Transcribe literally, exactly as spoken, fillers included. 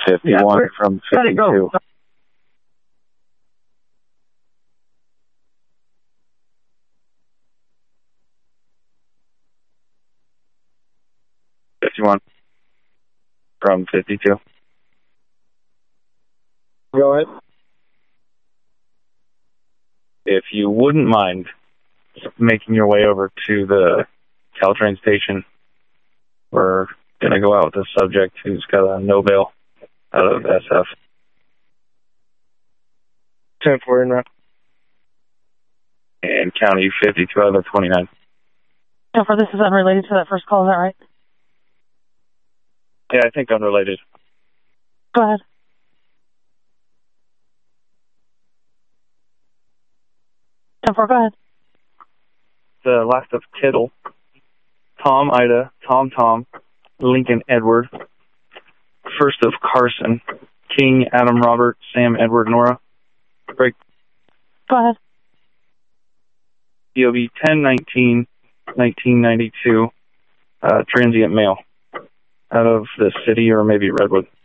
fifty-one Yeah, from let it go. fifty-two. fifty-one from fifty-two. Go ahead. If you wouldn't mind making your way over to the Caltrain station, we're going to go out with a subject who's got a no bail out of S F. ten four in route. And county fifty-two out of twenty-nine. So for this is unrelated to that first call, is that right? Yeah, I think unrelated. Go ahead. ten four, go ahead. The last of Kittle, Tom Ida, Tom Tom, Lincoln Edward. First of Carson, King Adam Robert, Sam Edward Nora. Break. Go ahead. D O B ten nineteen nineteen ninety-two, uh, transient male out of the city or maybe Redwood.